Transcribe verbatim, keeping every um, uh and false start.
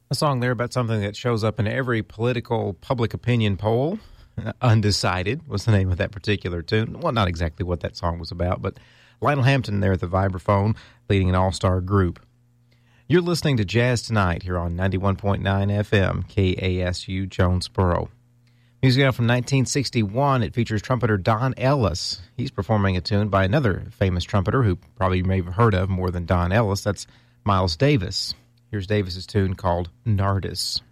A song there about something that shows up in every political public opinion poll. Undecided was the name of that particular tune. Well, not exactly what that song was about, but Lionel Hampton there at the vibraphone, leading an all-star group. You're listening to Jazz Tonight here on ninety-one point nine F M, K A S U Jonesboro. Music now from nineteen sixty-one. It features trumpeter Don Ellis. He's performing a tune by another famous trumpeter who probably you may have heard of more than Don Ellis. That's Miles Davis. Here's Davis's tune called Nardis.